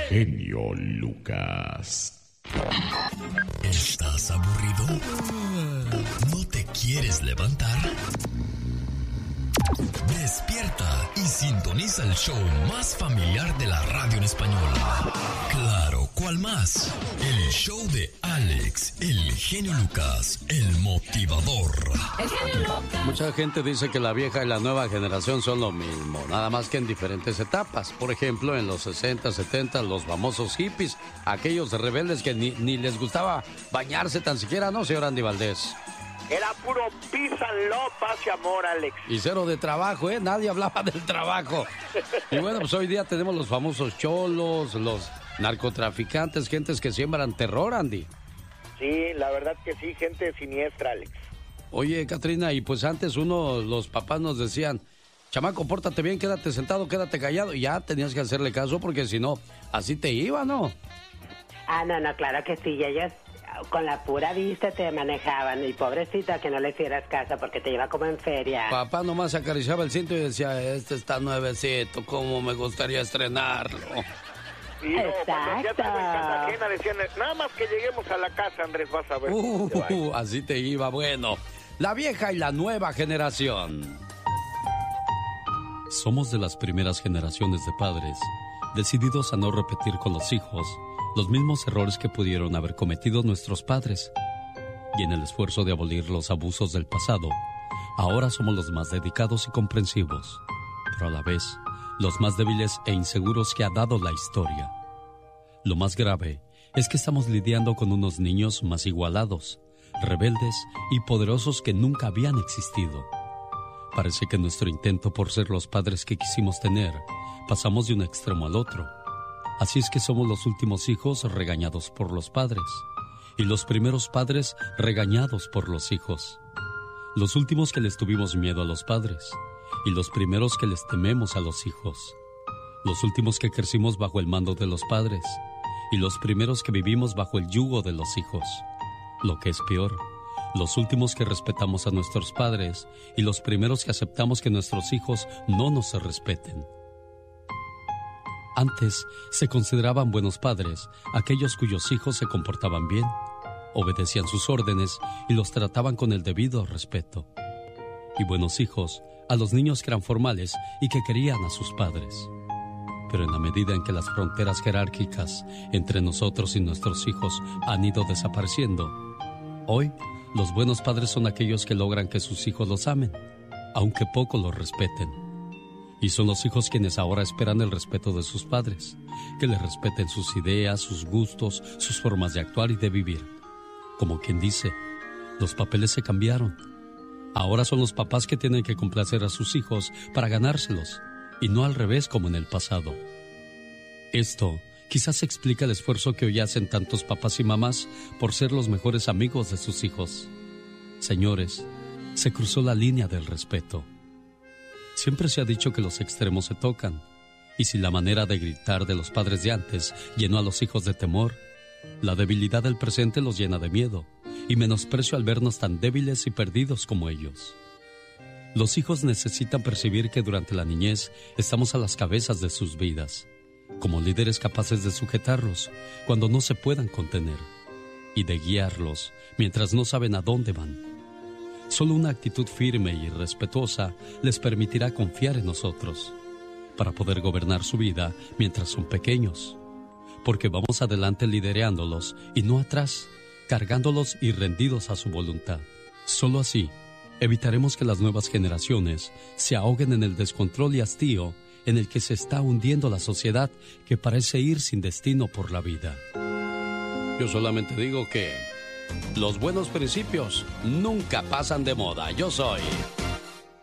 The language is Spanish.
genio Lucas. ¿Estás aburrido? ¿No te quieres levantar? Despierta y sintoniza el show más familiar de la radio en español. Claro, ¿cuál más? El show de Alex, el genio Lucas, el motivador. El genio Lucas. Mucha gente dice que la vieja y la nueva generación son lo mismo, nada más que en diferentes etapas. Por ejemplo, en los 60, 70, los famosos hippies, aquellos rebeldes que ni les gustaba bañarse tan siquiera, ¿no, señor Andy Valdés? Era puro peace and love, paz y amor, Alex. Y cero de trabajo, ¿eh? Nadie hablaba del trabajo. Y bueno, pues hoy día tenemos los famosos cholos, los narcotraficantes, gentes que siembran terror, Andy. Sí, la verdad que sí, gente siniestra, Alex. Oye, Katrina, y pues antes los papás nos decían, chamaco, pórtate bien, quédate sentado, quédate callado. Y ya tenías que hacerle caso porque si no, así te iba, ¿no? No, claro que sí, ellos con la pura vista te manejaban y pobrecita que no le hicieras caso porque te iba como en feria. Papá nomás acariciaba el cinto y decía, este está nuevecito, cómo me gustaría estrenarlo. Y no, cuando ya estaba en casa ajena decían, nada más que lleguemos a la casa, Andrés, vas a ver. Así te iba. Bueno, la vieja y la nueva generación. Somos de las primeras generaciones de padres decididos a no repetir con los hijos los mismos errores que pudieron haber cometido nuestros padres. Y en el esfuerzo de abolir los abusos del pasado, ahora somos los más dedicados y comprensivos, pero a la vez los más débiles e inseguros que ha dado la historia. Lo más grave es que estamos lidiando con unos niños más igualados, rebeldes y poderosos que nunca habían existido. Parece que nuestro intento por ser los padres que quisimos tener, pasamos de un extremo al otro. Así es que somos los últimos hijos regañados por los padres y los primeros padres regañados por los hijos. Los últimos que les tuvimos miedo a los padres y los primeros que les tememos a los hijos. Los últimos que crecimos bajo el mando de los padres y los primeros que vivimos bajo el yugo de los hijos. Lo que es peor, los últimos que respetamos a nuestros padres y los primeros que aceptamos que nuestros hijos no nos respeten. Antes se consideraban buenos padres aquellos cuyos hijos se comportaban bien, obedecían sus órdenes y los trataban con el debido respeto. Y buenos hijos a los niños que eran formales y que querían a sus padres. Pero en la medida en que las fronteras jerárquicas entre nosotros y nuestros hijos han ido desapareciendo, hoy los buenos padres son aquellos que logran que sus hijos los amen, aunque poco los respeten. Y son los hijos quienes ahora esperan el respeto de sus padres, que les respeten sus ideas, sus gustos, sus formas de actuar y de vivir. Como quien dice, los papeles se cambiaron. Ahora son los papás que tienen que complacer a sus hijos para ganárselos, y no al revés como en el pasado. Esto quizás explica el esfuerzo que hoy hacen tantos papás y mamás por ser los mejores amigos de sus hijos. Señores, se cruzó la línea del respeto. Siempre se ha dicho que los extremos se tocan, y si la manera de gritar de los padres de antes llenó a los hijos de temor, la debilidad del presente los llena de miedo y menosprecio al vernos tan débiles y perdidos como ellos. Los hijos necesitan percibir que durante la niñez estamos a las cabezas de sus vidas, como líderes capaces de sujetarlos cuando no se puedan contener y de guiarlos mientras no saben a dónde van. Solo una actitud firme y respetuosa les permitirá confiar en nosotros para poder gobernar su vida mientras son pequeños, porque vamos adelante lidereándolos y no atrás, cargándolos y rendidos a su voluntad. Solo así evitaremos que las nuevas generaciones se ahoguen en el descontrol y hastío en el que se está hundiendo la sociedad que parece ir sin destino por la vida. Yo solamente digo que los buenos principios nunca pasan de moda. Yo soy